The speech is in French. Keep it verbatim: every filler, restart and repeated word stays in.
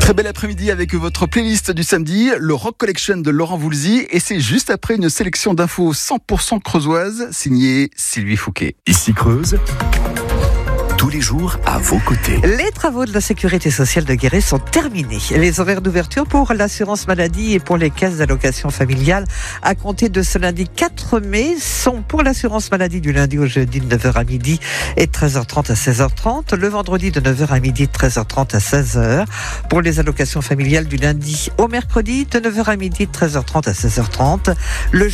Très bel après-midi avec votre playlist du samedi, le Rock Collection de Laurent Voulzy, et c'est juste après une sélection d'infos cent pour cent creusoises signée Sylvie Fouquet. Ici Creuse, tous les jours à vos côtés. Les travaux de la sécurité sociale de Guéret sont terminés. Les horaires d'ouverture pour l'assurance maladie et pour les caisses d'allocation familiale à compter de ce lundi quatre mai sont pour l'assurance maladie du lundi au jeudi de neuf heures à midi et de treize heures trente à seize heures trente, le vendredi de neuf heures à midi de treize heures trente à seize heures. Pour les allocations familiales du lundi au mercredi de neuf heures à midi de treize heures trente à seize heures trente, le